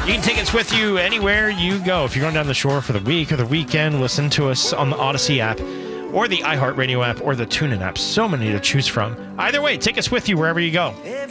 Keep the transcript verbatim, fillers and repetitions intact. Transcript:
You can take us with you anywhere you go. If you're going down the shore for the week or the weekend, listen to us on the Odyssey app or the iHeartRadio app or the TuneIn app. So many to choose from. Either way, take us with you wherever you go.